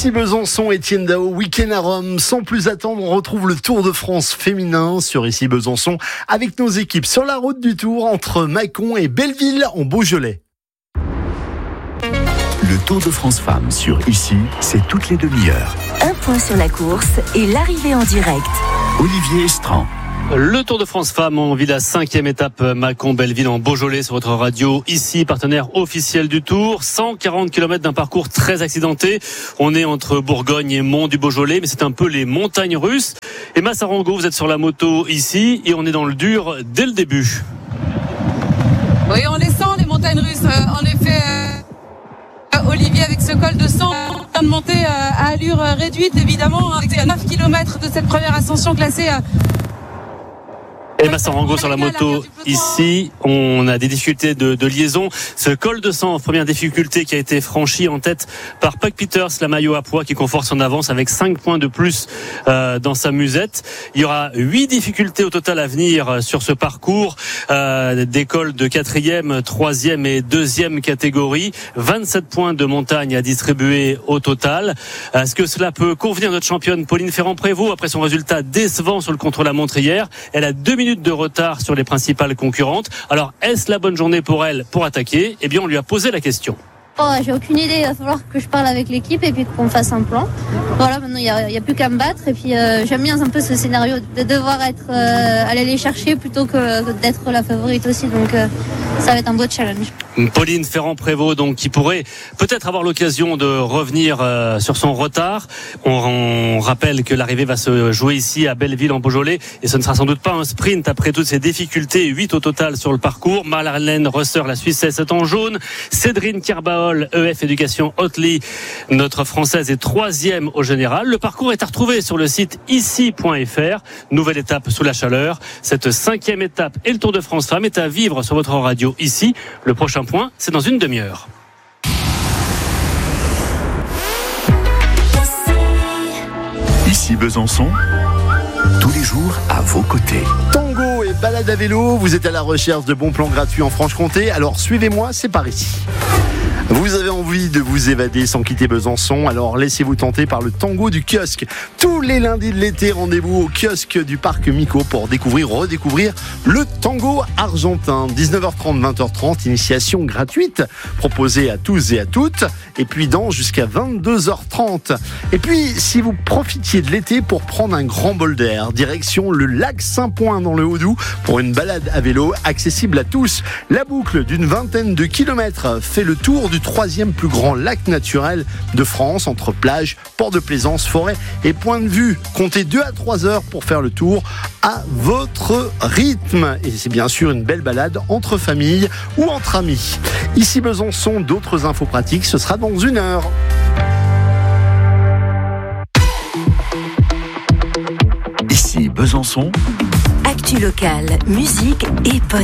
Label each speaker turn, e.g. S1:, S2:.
S1: Ici Besançon, Étienne Dao, week-end à Rome. Sans plus attendre, on retrouve le Tour de France féminin sur Ici Besançon avec nos équipes sur la route du Tour entre Mâcon et Belleville en Beaujolais.
S2: Le Tour de France Femmes sur Ici, c'est toutes les demi-heures.
S3: Un point sur la course et l'arrivée en direct.
S2: Olivier Estran.
S4: Le Tour de France Femmes, on vit la 5e étape Mâcon-Belleville en Beaujolais sur votre radio. Ici, partenaire officiel du Tour. 140 km d'un parcours très accidenté. On est entre Bourgogne et Mont du Beaujolais, mais c'est un peu les montagnes russes. Emma Sarango, vous êtes sur la moto ici et on est dans le dur dès le début.
S5: Oui, on les sent les montagnes russes. En effet, Olivier, avec ce col de 100, en train de monter à allure réduite, évidemment. C'est à 9 km de cette première ascension classée.
S4: Emma Sarango sur la moto ici, on a des difficultés de liaison. Ce col de 100, première difficulté qui a été franchie en tête par Puck Peters, la maillot à pois qui conforte son avance avec 5 points de plus dans sa musette. Il y aura 8 difficultés au total à venir sur ce parcours, des cols de 4e, 3e et 2e catégorie. 27 points de montagne à distribuer au total. Est-ce que cela peut convenir à notre championne Pauline Ferrand-Prévot après son résultat décevant sur le contre-la-montre hier? Elle a 2 minutes de retard sur les principales concurrentes. Alors, est-ce la bonne journée pour elle pour attaquer? Eh bien, on lui a posé la question.
S6: J'ai aucune idée, il va falloir que je parle avec l'équipe et puis qu'on fasse un plan. Voilà, maintenant il y a plus qu'à me battre et puis j'aime bien un peu ce scénario de devoir aller les chercher plutôt que d'être la favorite aussi, donc ça va être un beau challenge.
S4: Pauline Ferrand-Prévot, donc, qui pourrait peut-être avoir l'occasion de revenir sur son retard. On rappelle que l'arrivée va se jouer ici à Belleville en Beaujolais et ce ne sera sans doute pas un sprint après toutes ces difficultés, 8 au total sur le parcours. Marlène Rösser, la Suissesse, est en jaune. Cédrine Kerbaol, EF Éducation Hotely, notre Française, est 3e au général. Le parcours est à retrouver sur le site ici.fr. Nouvelle étape sous la chaleur. Cette 5e étape et le Tour de France Femmes est à vivre sur votre radio ici. Le prochain point, c'est dans une demi-heure.
S2: Ici Besançon, tous les jours à vos côtés.
S1: Tango et balade à vélo, vous êtes à la recherche de bons plans gratuits en Franche-Comté, alors suivez-moi, c'est par ici. Vous avez envie de vous évader sans quitter Besançon, alors laissez-vous tenter par le tango du kiosque. Tous les lundis de l'été, rendez-vous au kiosque du parc Mico pour redécouvrir le tango argentin. 19h30, 20h30, initiation gratuite proposée à tous et à toutes. Et puis danse jusqu'à 22h30. Et puis, si vous profitiez de l'été pour prendre un grand bol d'air, direction le lac Saint-Point dans le Haut-Doubs pour une balade à vélo accessible à tous. La boucle d'une 20aine de kilomètres fait le tour du 3e plus grand lac naturel de France entre plage, port de plaisance, forêt et point de vue. Comptez 2 à 3 heures pour faire le tour à votre rythme. Et c'est bien sûr une belle balade entre familles ou entre amis. Ici Besançon, d'autres infos pratiques, ce sera dans 1 heure.
S2: Ici Besançon.
S3: Actu locale, musique et bonne